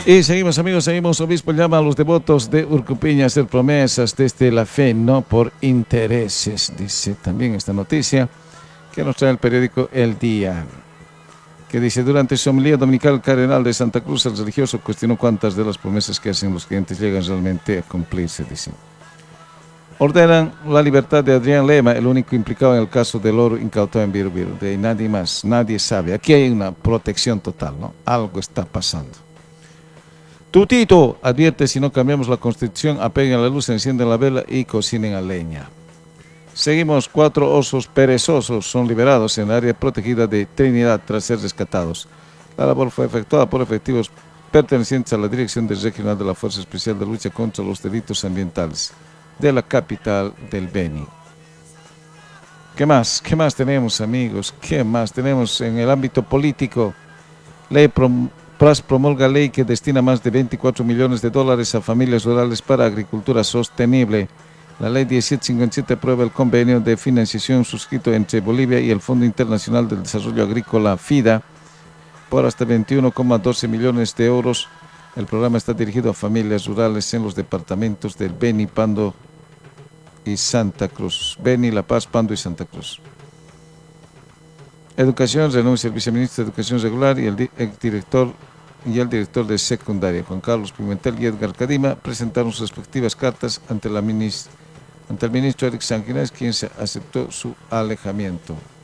Y seguimos, amigos, seguimos. Obispo llama a los devotos de Urcupiña a hacer promesas desde la fe, no por intereses. Dice también esta noticia que nos trae el periódico El Día, que dice: durante su homilía dominical, el cardenal de Santa Cruz, el religioso, cuestionó cuántas de las promesas que hacen los clientes llegan realmente a cumplirse. Dice: ordenan la libertad de Adrián Lema, el único implicado en el caso del oro incautado en Birubiru. De ahí nadie más, nadie sabe. Aquí hay una protección total, ¿no? Algo está pasando. Tutito advierte: si no cambiamos la constitución, apaguen la luz, encienden la vela y cocinen a leña. Seguimos. 4 osos perezosos son liberados en el área protegida de Trinidad tras ser rescatados. La labor fue efectuada por efectivos pertenecientes a la Dirección Regional de la Fuerza Especial de Lucha contra los Delitos Ambientales de la capital del Beni. ¿Qué más? ¿Qué más tenemos, amigos? ¿Qué más tenemos en el ámbito político? PRAS promulga ley que destina más de 24 millones de dólares a familias rurales para agricultura sostenible. La ley 1757 aprueba el convenio de financiación suscrito entre Bolivia y el Fondo Internacional del Desarrollo Agrícola FIDA por hasta 21,12 millones de euros. El programa está dirigido a familias rurales en los departamentos del Beni, Pando y Santa Cruz. Beni, La Paz, Pando y Santa Cruz. Educación: renuncia el viceministro de Educación Regular y el director de secundaria. Juan Carlos Pimentel y Edgar Cadima presentaron sus respectivas cartas ante el ministro Eric Sanguinés, quien aceptó su alejamiento.